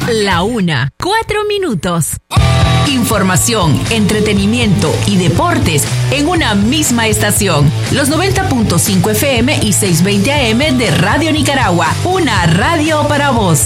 La 1:04. Información, entretenimiento y deportes en una misma estación. Los 90.5 FM y 620 AM de Radio Nicaragua. Una radio para vos.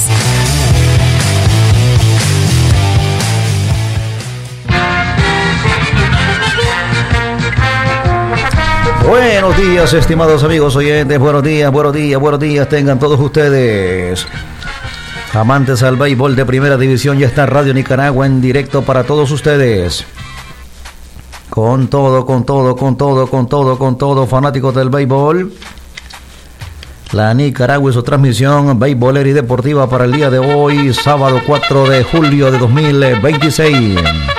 Buenos días, estimados amigos oyentes. Buenos días tengan todos ustedes. Amantes al béisbol de primera división, ya está Radio Nicaragua en directo para todos ustedes. Con todo, fanáticos del béisbol. La Nicaragua y su transmisión beisbolera y deportiva para el día de hoy, sábado 4 de julio de 2026.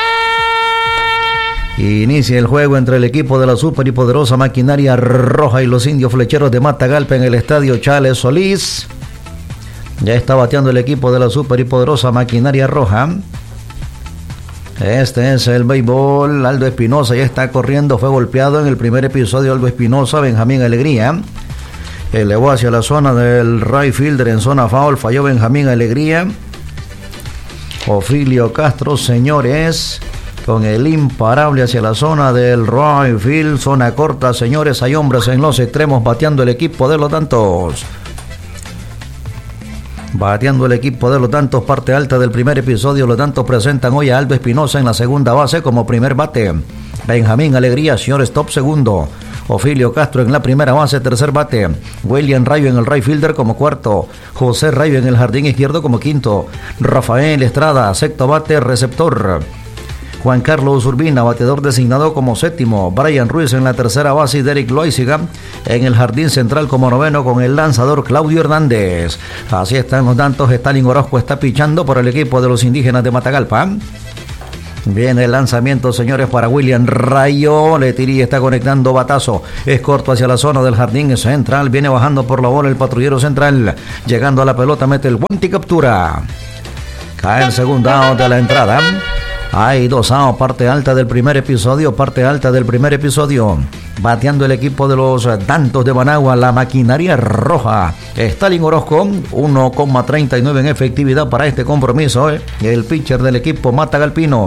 Inicia el juego entre el equipo de la super y poderosa Maquinaria Roja y los Indios Flecheros de Matagalpa en el estadio Chales Solís. Ya está bateando el equipo de la super y poderosa Maquinaria Roja. Este es el béisbol. Aldo Espinosa ya está corriendo. Fue golpeado en el primer episodio. Aldo Espinosa, Benjamín Alegría elevó hacia la zona del right fielder en zona foul. Falló Benjamín Alegría. Ofilio Castro, señores, con el imparable hacia la zona del right field. Zona corta, señores. Hay hombres en los extremos bateando el equipo de los Dantos. Bateando el equipo de los Dantos, parte alta del primer episodio. Los Dantos presentan hoy a Aldo Espinosa en la segunda base como primer bate. Benjamín Alegría, señor stop, segundo. Ofilio Castro en la primera base, tercer bate. William Rayo en el right fielder como cuarto. José Rayo en el jardín izquierdo como quinto. Rafael Estrada, sexto bate, receptor. Juan Carlos Urbina, bateador designado como séptimo. Brian Ruiz en la tercera base y Derek Loaiziga en el jardín central como noveno con el lanzador Claudio Hernández. Así están los Dantos. Stalin Orozco está pichando por el equipo de los indígenas de Matagalpa. Viene el lanzamiento, señores, para William Rayo. Letirí está conectando batazo. Es corto hacia la zona del jardín central. Viene bajando por la bola el patrullero central. Llegando a la pelota, mete el guante y captura. Cae el segundo out de la entrada. Hay dos outs, parte alta del primer episodio. Bateando el equipo de los Dantos de Managua, la Maquinaria Roja. Stalin Orozco, 1,39 en efectividad para este compromiso. El pitcher del equipo matagalpino.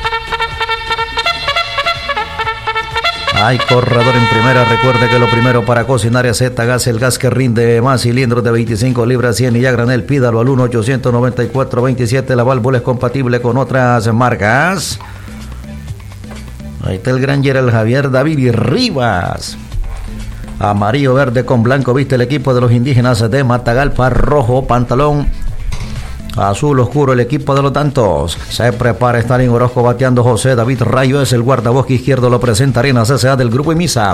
Hay corredor en primera. Recuerde que lo primero para cocinar es Z-Gas, el gas que rinde más. Cilindros de 25 libras, 100 y ya granel. Pídalo al 1-894-27. La válvula es compatible con otras marcas. Ahí está el gran Gerald Javier David y Rivas. Amarillo, verde con blanco viste el equipo de los indígenas de Matagalpa. Rojo, pantalón azul oscuro el equipo de los Dantos. Se prepara Stalin Orozco bateando. José David Rayo es el guardabosque izquierdo. Lo presenta Arenas S.A. del Grupo Imisa.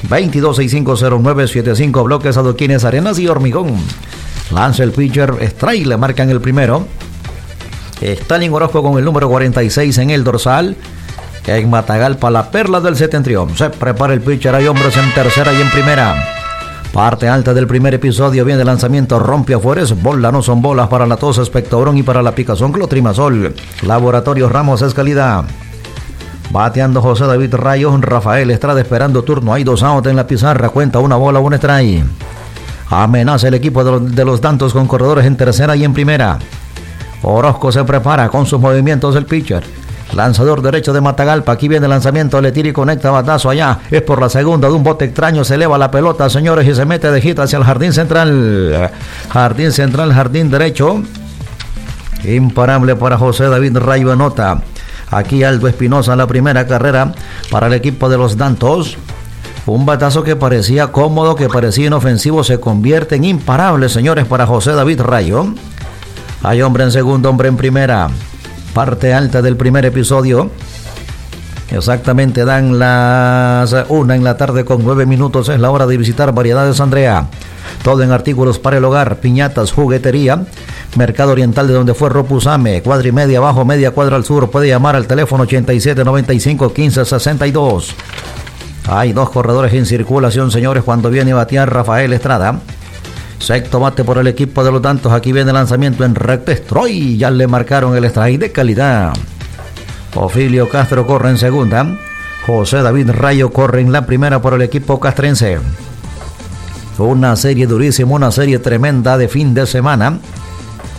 22650975 bloques, adoquines, arenas y hormigón. Lanza el pitcher. Strike, le marcan el primero. Stalin Orozco con el número 46 en el dorsal. En Matagalpa, la perla del septentrión. Se prepara el pitcher. Hay hombres en tercera y en primera. Parte alta del primer episodio. Viene el lanzamiento, rompe afuera. Bola, no son bolas para la tos Espectobrón y para la picazón Clotrimazol. Laboratorios Ramos es calidad. Bateando José David Rayo. Rafael Estrada esperando turno. Hay dos outs en la pizarra. Cuenta una bola, un strike. Amenaza el equipo de los Dantos con corredores en tercera y en primera. Orozco se prepara con sus movimientos del pitcher. Lanzador derecho de Matagalpa. Aquí viene el lanzamiento. Le tira y conecta batazo allá. Es por la segunda de un bote extraño. Se eleva la pelota, señores, y se mete de hit hacia el jardín central. Jardín derecho. Imparable para José David Rayo. Anota. Aquí Aldo Espinosa, la primera carrera para el equipo de los Dantos. Un batazo que parecía cómodo, que parecía inofensivo, se convierte en imparable, señores, para José David Rayo. Hay hombre en segundo, hombre en primera. Parte alta del primer episodio. Exactamente dan las 1 en la tarde con 9 minutos. Es la hora de visitar Variedades Andrea. Todo en artículos para el hogar, piñatas, juguetería. Mercado Oriental, de donde fue Ropusame. Cuadra y media abajo, media cuadra al sur. Puede llamar al teléfono 8795-1562. Hay dos corredores en circulación, señores, cuando viene a batear Rafael Estrada. Sexto bate por el equipo de los Dantos. Aquí viene el lanzamiento en recta. Stroy. Ya le marcaron el strike de calidad. Ofilio Castro corre en segunda. José David Rayo corre en la primera por el equipo castrense. Una serie durísima, una serie tremenda de fin de semana.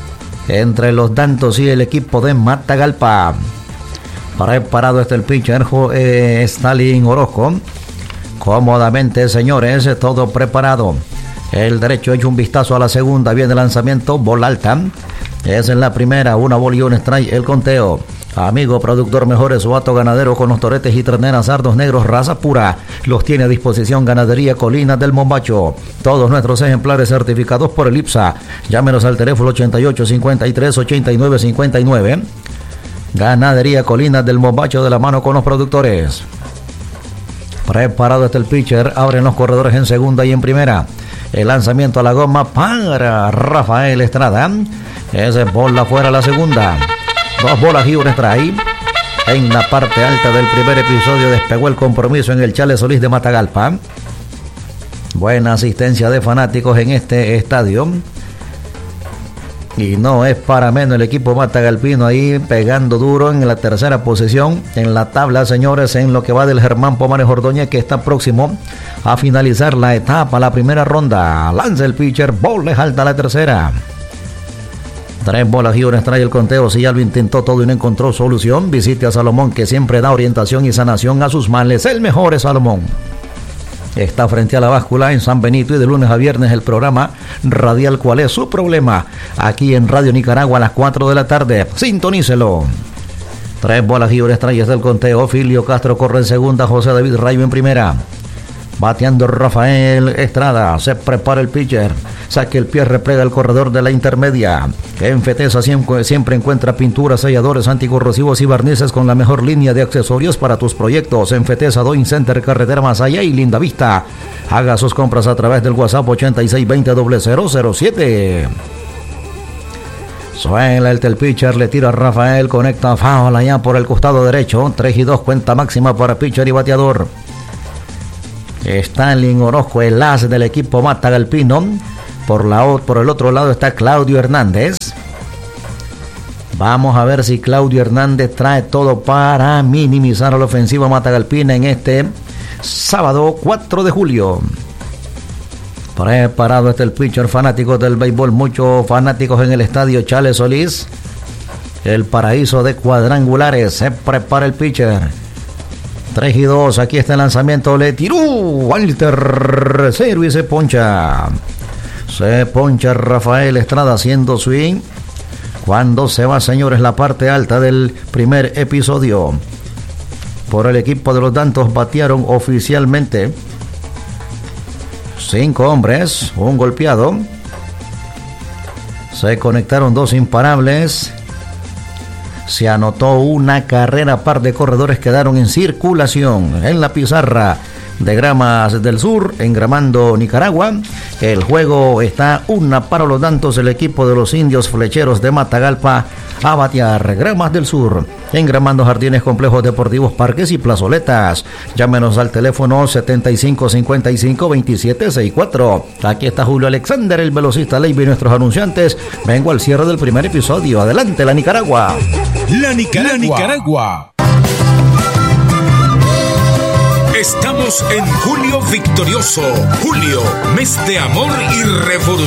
entre los Dantos y el equipo de Matagalpa. Preparado está el pitcher Stalin Orozco. Cómodamente, señores, todo preparado. El derecho hecho un vistazo a la segunda. Viene el lanzamiento, bola alta. Es en la primera, una bola y un strike el conteo. Amigo productor, mejores suato ganadero con los toretes y terneras, sardos negros, raza pura. Los tiene a disposición Ganadería Colinas del Mombacho. Todos nuestros ejemplares certificados por el IPSA. Llámenos al teléfono 88 53 89 59. Ganadería Colinas del Mombacho, de la mano con los productores. Preparado está el pitcher. Abren los corredores en segunda y en primera. El lanzamiento a la goma para Rafael Estrada. Esa es bola fuera la segunda. 2 bolas y un strike. En la parte alta del primer episodio despegó el compromiso en el Chale Solís de Matagalpa. Buena asistencia de fanáticos en este estadio. Y no es para menos el equipo matagalpino ahí pegando duro en la tercera posición en la tabla, señores, en lo que va del Germán Pomares Ordóñez, que está próximo a finalizar la etapa, la primera ronda. Lanza el pitcher, bola alta la tercera. 3 bolas y un strike el conteo. Si ya lo intentó todo y no encontró solución, visite a Salomón, que siempre da orientación y sanación a sus males. El mejor es Salomón. Está frente a la báscula en San Benito, y de lunes a viernes el programa radial ¿Cuál es su problema? Aquí en Radio Nicaragua a las 4 de la tarde. Sintonícelo. 3 bolas y un strike del conteo. Filio Castro corre en segunda, José David Rayo en primera. Bateando Rafael Estrada. Se prepara el pitcher. Saque el pie, replega el corredor de la intermedia. En Fetesa siempre encuentra pinturas, selladores, anticorrosivos y barnices con la mejor línea de accesorios para tus proyectos. En Fetesa Doing Center, carretera Masaya y Linda Vista. Haga sus compras a través del WhatsApp 8620-0007. Suena el pitcher, le tira a Rafael, conecta foul allá por el costado derecho. 3-2, cuenta máxima para pitcher y bateador. Stalin Orozco, el as del equipo matagalpino. Por el otro lado está Claudio Hernández. Vamos a ver si Claudio Hernández trae todo para minimizar a la ofensiva matagalpina en este sábado 4 de julio. Preparado está el pitcher, fanáticos del béisbol, muchos fanáticos en el estadio Chale Solís, el paraíso de cuadrangulares. Se prepara el pitcher. 3-2, aquí está el lanzamiento, le tiró Walter cero y se poncha. Se poncha Rafael Estrada haciendo swing. Cuando se va, señores, la parte alta del primer episodio. Por el equipo de los Dantos batearon oficialmente 5 hombres, un golpeado. Se conectaron 2 imparables. Se anotó una carrera, par de corredores quedaron en circulación. En la pizarra de Gramas del Sur, en Gramando, Nicaragua, el juego está 1 para los Dantos, el equipo de los Indios Flecheros de Matagalpa a batear. Gramas del Sur, en Gramando, jardines, complejos deportivos, parques y plazoletas. Llámenos al teléfono 7555-2764. Aquí está Julio Alexander, el velocista Leiby, y nuestros anunciantes. Vengo al cierre del primer episodio. Adelante, la Nicaragua. La Nicaragua. Estamos en Julio Victorioso. Julio, mes de amor y revolución.